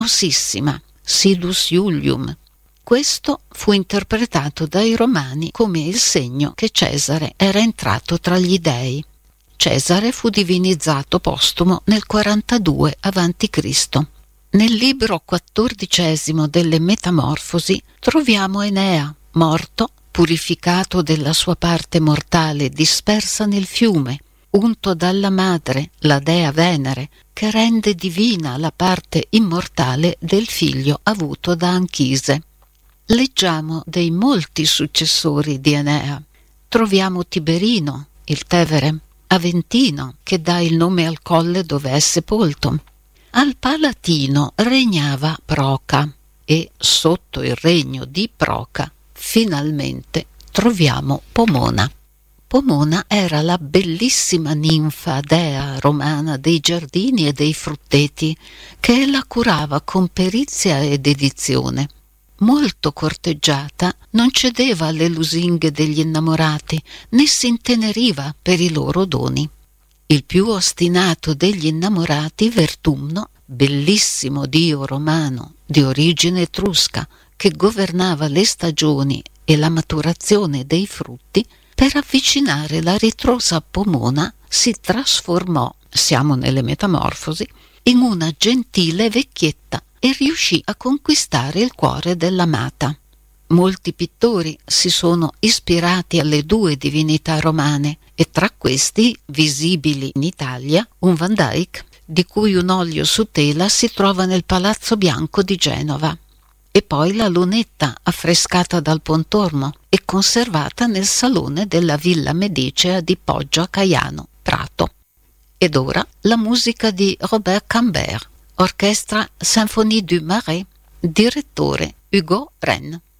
famosissima Silus Iulium. Questo fu interpretato dai romani come il segno che Cesare era entrato tra gli dei. Cesare fu divinizzato postumo nel 42 a.C. Nel libro 14 delle Metamorfosi troviamo Enea, morto, purificato della sua parte mortale dispersa nel fiume, unto dalla madre, la dea Venere, che rende divina la parte immortale del figlio avuto da Anchise. Leggiamo dei molti successori di Enea. Troviamo Tiberino, il Tevere, Aventino, che dà il nome al colle dove è sepolto. Al Palatino regnava Proca e sotto il regno di Proca finalmente troviamo Pomona. Pomona era la bellissima ninfa dea romana dei giardini e dei frutteti che la curava con perizia e dedizione. Molto corteggiata, non cedeva alle lusinghe degli innamorati né si inteneriva per i loro doni. Il più ostinato degli innamorati, Vertumno, bellissimo dio romano di origine etrusca che governava le stagioni e la maturazione dei frutti, per avvicinare la ritrosa Pomona si trasformò, siamo nelle Metamorfosi, in una gentile vecchietta e riuscì a conquistare il cuore dell'amata. Molti pittori si sono ispirati alle due divinità romane e tra questi, visibili in Italia, un Van Dyck, di cui un olio su tela si trova nel Palazzo Bianco di Genova, e poi la lunetta affrescata dal Pontormo e conservata nel salone della Villa Medicea di Poggio a Caiano, Prato. Ed ora la musica di Robert Cambert, orchestra Symphonie du Marais, direttore Hugo Rennes.